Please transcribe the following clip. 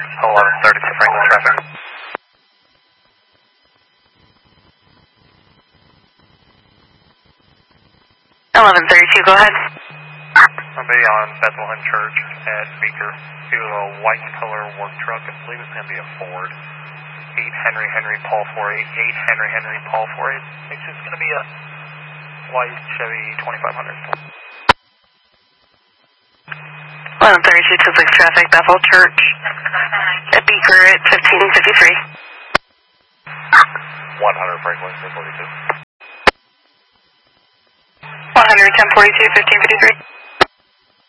1132 Franklin traffic. 1132, go ahead. I'll be on Bethlehem Church at Beaker to a white color work truck. I believe it's going to be a Ford. 8 Henry Paul 48, 8 Henry Paul 48. It's just going to be a white Chevy 2500. 1132, 26 traffic, Bethel Church at Beaker at 1553. 100 Franklin 1042. 100, 1042, 1553.